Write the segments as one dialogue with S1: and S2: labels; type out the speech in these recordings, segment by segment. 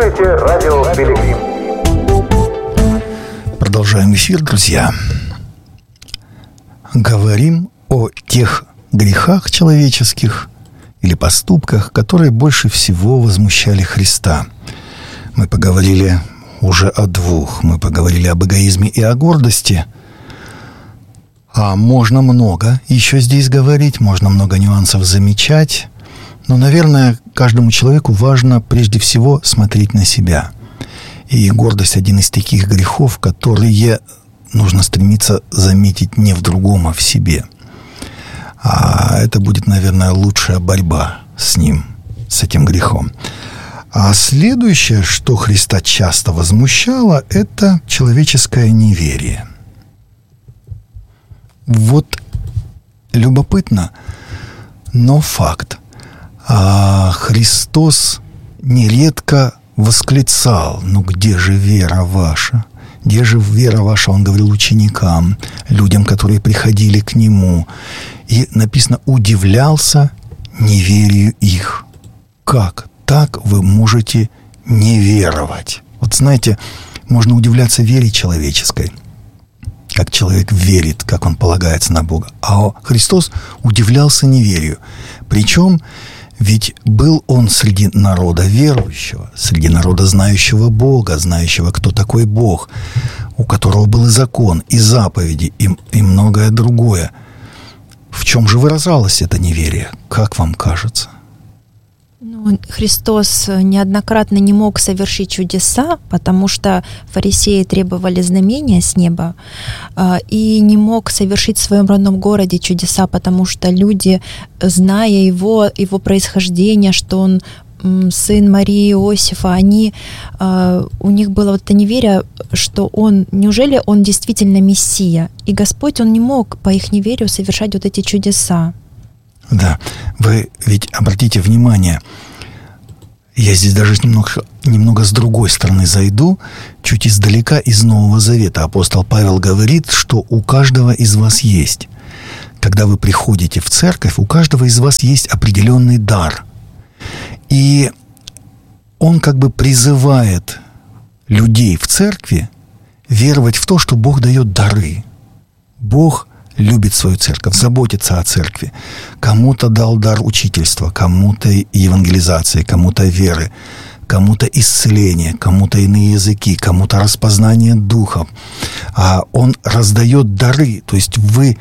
S1: слушаете радио Пилигрим.
S2: Продолжаем эфир, друзья. Говорим о тех грехах человеческих или поступках, которые больше всего возмущали Христа. Мы поговорили уже о двух. Мы поговорили об эгоизме и о гордости. А можно много еще здесь говорить, можно много нюансов замечать. Но, наверное, каждому человеку важно прежде всего смотреть на себя. И гордость – один из таких грехов, которые нужно стремиться заметить не в другом, а в себе. А это будет, наверное, лучшая борьба с ним, с этим грехом. А следующее, что Христа часто возмущало, это человеческое неверие. Вот любопытно, но факт. Христос нередко восклицал: «Ну где же вера ваша? Где же вера ваша?» Он говорил ученикам, людям, которые приходили к Нему. И написано: «удивлялся неверию их». Как так вы можете не веровать? Вот знаете, можно удивляться вере человеческой, как человек верит, как он полагается на Бога. А Христос удивлялся неверию. Причем ведь был он среди народа верующего, среди народа знающего Бога, знающего, кто такой Бог, у которого был и закон, и заповеди, и многое другое. В чем же выражалось это неверие? Как вам кажется?
S3: Христос неоднократно не мог совершить чудеса, потому что фарисеи требовали знамения с неба, и не мог совершить в своем родном городе чудеса, потому что люди, зная его происхождение, что он сын Марии и Иосифа, у них было вот это неверие, что неужели он действительно Мессия? И Господь, он не мог по их неверию совершать вот эти чудеса.
S2: Да, вы ведь обратите внимание, я здесь даже немного с другой стороны зайду, чуть издалека из Нового Завета. Апостол Павел говорит, что у каждого из вас есть. Когда вы приходите в церковь, у каждого из вас есть определенный дар. И он как бы призывает людей в церкви веровать в то, что Бог дает дары. Бог любит свою церковь, заботится о церкви. Кому-то дал дар учительства, кому-то евангелизации, кому-то веры, кому-то исцеления, кому-то иные языки, кому-то распознание духов. А он раздает дары. То есть вы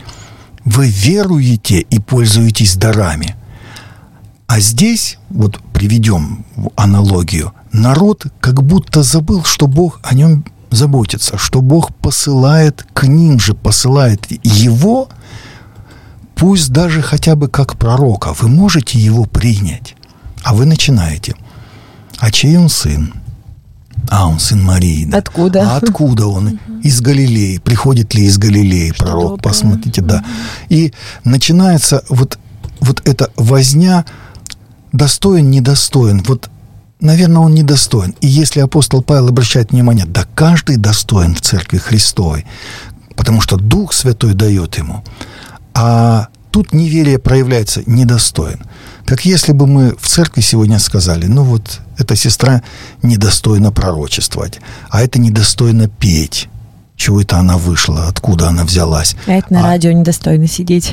S2: веруете и пользуетесь дарами. А здесь, вот приведем аналогию, народ как будто забыл, что Бог о нем заботится, что Бог посылает к ним же, посылает его, пусть даже хотя бы как пророка. Вы можете его принять, а вы начинаете: а чей он сын? Он сын Марии. Да.
S4: Откуда?
S2: А откуда он? Из Галилеи. Приходит ли из Галилеи пророк? Доброе. Посмотрите, да. И начинается вот эта возня: достоин, недостоин. Вот, наверное, он недостоин. И если апостол Павел обращает внимание, да каждый достоин в Церкви Христовой, потому что Дух Святой дает ему. А тут неверие проявляется: недостоин. Как если бы мы в церкви сегодня сказали: эта сестра недостойна пророчествовать, а это недостойно петь. Чего это она вышла, откуда она взялась?
S4: А это на радио недостойно сидеть.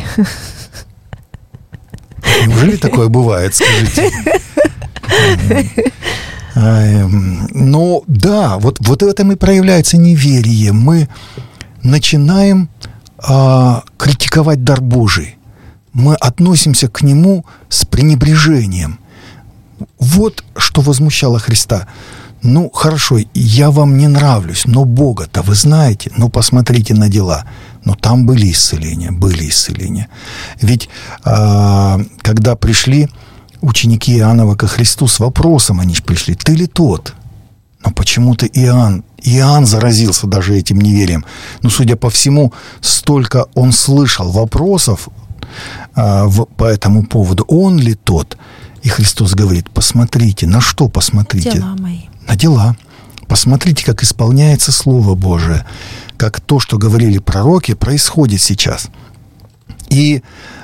S2: Неужели такое бывает, скажите? Но да, вот в этом и проявляется неверие. Мы начинаем критиковать дар Божий. Мы относимся к нему с пренебрежением. Вот что возмущало Христа. Хорошо, я вам не нравлюсь, но Бога-то вы знаете, посмотрите на дела. Но там были исцеления. Ведь когда пришли ученики Иоаннова ко Христу с вопросом, они же пришли: ты ли тот? Но почему-то Иоанн заразился даже этим неверием. Судя по всему, столько он слышал вопросов по этому поводу. Он ли тот? И Христос говорит: посмотрите. На что посмотрите?
S3: Дела мои.
S2: На дела. Посмотрите, как исполняется Слово Божие, как то, что говорили пророки, происходит сейчас. И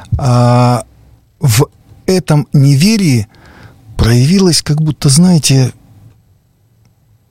S2: в этом неверии проявилось, как будто, знаете,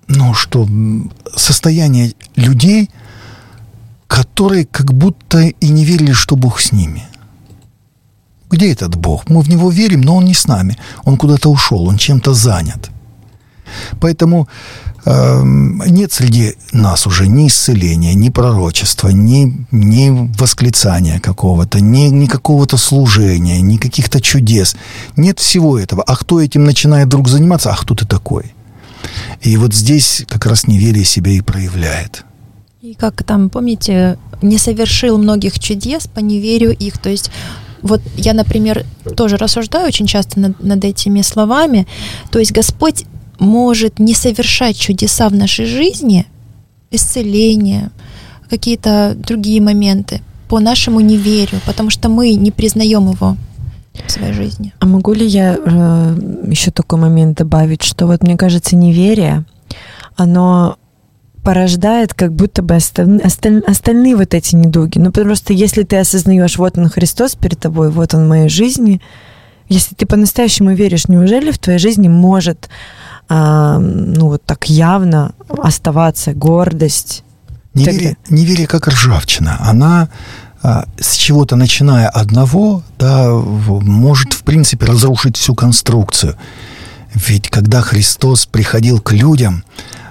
S2: что состояние людей, которые как будто и не верили, что Бог с ними. Где этот Бог? Мы в Него верим, но Он не с нами. Он куда-то ушел, Он чем-то занят. Поэтому нет среди нас уже ни исцеления, ни пророчества, ни восклицания какого-то, ни какого-то служения, ни каких-то чудес. Нет всего этого. А кто этим начинает вдруг заниматься? А кто ты такой? И вот здесь как раз неверие себя и проявляет.
S3: И как там, помните, не совершил многих чудес по неверию их. То есть вот я, например, тоже рассуждаю очень часто над этими словами. То есть Господь может не совершать чудеса в нашей жизни, исцеление, какие-то другие моменты по нашему неверию, потому что мы не признаем Его в своей жизни.
S4: А могу ли я еще такой момент добавить, что вот мне кажется, неверие, оно порождает как будто бы остальные вот эти недуги. Ну, просто если ты осознаешь, вот Он Христос перед тобой, вот Он в моей жизни, если ты по-настоящему веришь, неужели в твоей жизни может вот так явно оставаться гордость?
S2: Неверие как ржавчина. Она с чего-то, начиная одного, может, в принципе, разрушить всю конструкцию. Ведь когда Христос приходил к людям,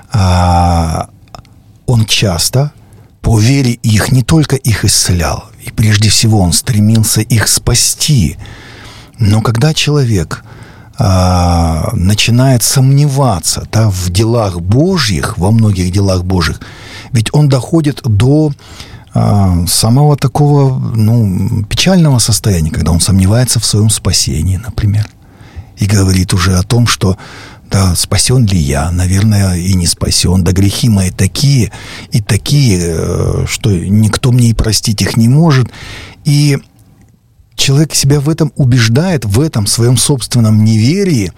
S2: Он часто по вере их, не только их исцелял, и прежде всего Он стремился их спасти. Но когда человек начинает сомневаться в делах Божьих, во многих делах Божьих, ведь он доходит до самого такого печального состояния, когда он сомневается в своем спасении, например, и говорит уже о том, что да, спасен ли я, наверное, и не спасен, да грехи мои такие и такие, что никто мне и простить их не может, и человек себя в этом убеждает, в этом своем собственном неверии,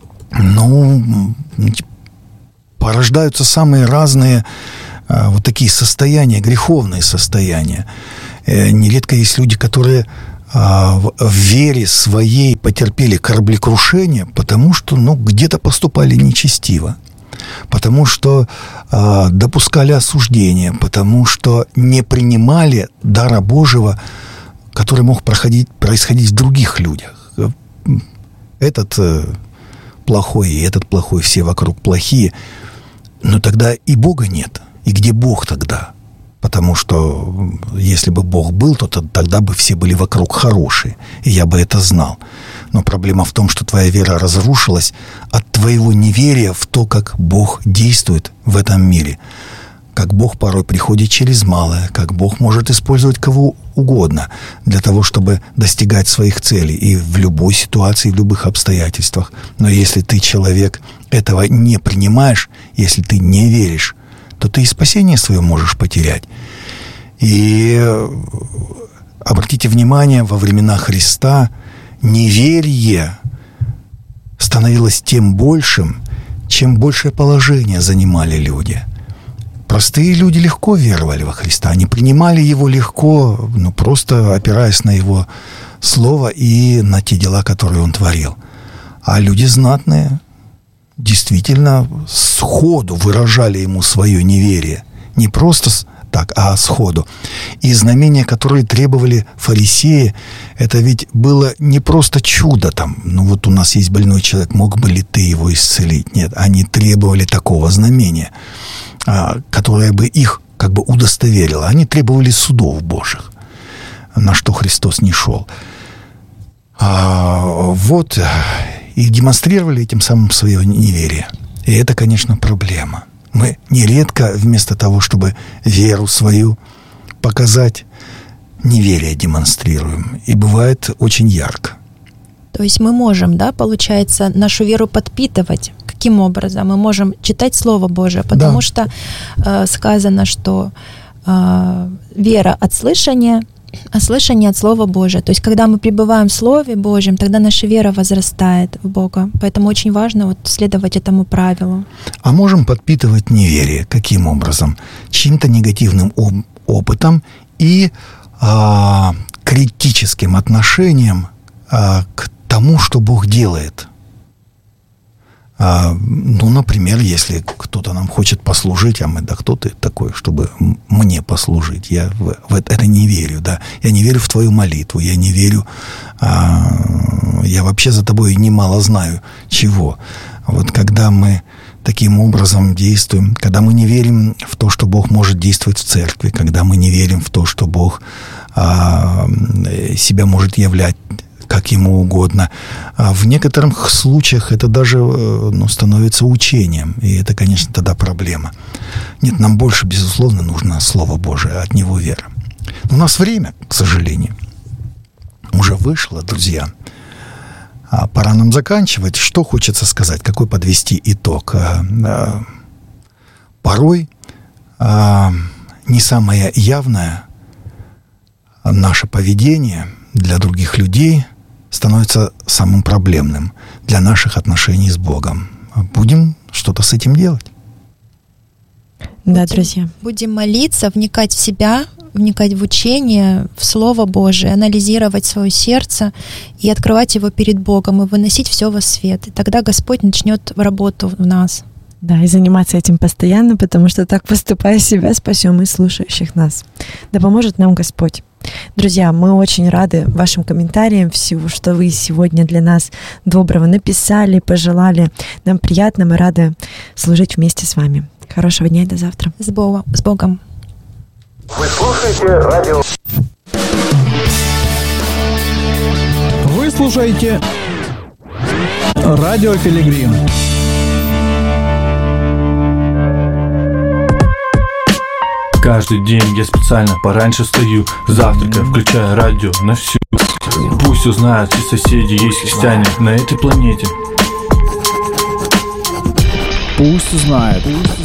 S2: порождаются самые разные вот такие состояния, греховные состояния. Нередко есть люди, которые в вере своей потерпели кораблекрушение, потому что где-то поступали нечестиво, потому что допускали осуждение, потому что не принимали дара Божьего, который мог происходить в других людях. Этот плохой, и этот плохой, все вокруг плохие. Но тогда и Бога нет. И где Бог тогда? Потому что если бы Бог был, то тогда бы все были вокруг хорошие. И я бы это знал. Но проблема в том, что твоя вера разрушилась от твоего неверия в то, как Бог действует в этом мире. Как Бог порой приходит через малое, как Бог может использовать кого угодно для того, чтобы достигать своих целей и в любой ситуации, в любых обстоятельствах. Но если ты, человек, этого не принимаешь, если ты не веришь, то ты и спасение свое можешь потерять. И обратите внимание, во времена Христа неверие становилось тем большим, чем большее положение занимали люди. Простые люди легко веровали во Христа, они принимали Его легко, просто опираясь на Его Слово и на те дела, которые Он творил. А люди знатные действительно сходу выражали Ему свое неверие. Не просто так, а сходу. И знамения, которые требовали фарисеи, это ведь было не просто чудо там. Вот у нас есть больной человек, мог бы ли ты его исцелить? Нет, они требовали такого знамения, которое бы их как бы удостоверило. Они требовали судов Божьих, на что Христос не шел. И демонстрировали этим самым свое неверие. И это, конечно, проблема. Мы нередко вместо того, чтобы веру свою показать, неверие демонстрируем. И бывает очень ярко.
S3: То есть мы можем, получается, нашу веру подпитывать. Каким образом? Мы можем читать Слово Божие, потому что сказано, что вера от слышания, а слышание от Слова Божия. То есть, когда мы пребываем в Слове Божьем, тогда наша вера возрастает в Бога. Поэтому очень важно следовать этому правилу.
S2: А можем подпитывать неверие. Каким образом? Чьим-то негативным опытом и критическим отношением к тому, что Бог делает. Например, если кто-то нам хочет послужить, а мы, да кто ты такой, чтобы мне послужить? Я в это не верю, да. Я не верю в твою молитву, я не верю, я вообще за тобой немало знаю чего. Вот когда мы таким образом действуем, когда мы не верим в то, что Бог может действовать в церкви, когда мы не верим в то, что Бог себя может являть как ему угодно. В некоторых случаях это даже становится учением. И это, конечно, тогда проблема. Нет, нам больше, безусловно, нужно Слово Божие, от него вера. Но у нас время, к сожалению, уже вышло, друзья. Пора нам заканчивать. Что хочется сказать? Какой подвести итог? Порой не самое явное наше поведение для других людей становится самым проблемным для наших отношений с Богом. Будем что-то с этим делать.
S4: Да, друзья.
S3: Будем молиться, вникать в себя, вникать в учение, в Слово Божие, анализировать свое сердце и открывать его перед Богом, и выносить все во свет. И тогда Господь начнет работу в нас.
S4: Да, и заниматься этим постоянно, потому что так, поступая, себя спасем и слушающих нас. Да поможет нам Господь. Друзья, мы очень рады вашим комментариям, всего, что вы сегодня для нас доброго написали, пожелали. Нам приятно, мы рады служить вместе с вами. Хорошего дня и до завтра.
S3: С Богом.
S1: Вы слушаете радио.
S5: Вы слушаете Радио Пилигрим.
S6: Каждый день я специально пораньше встаю, завтракаю, включаю радио на всю. Пусть узнают все соседи, есть христиане на этой планете.
S5: Пусть узнают.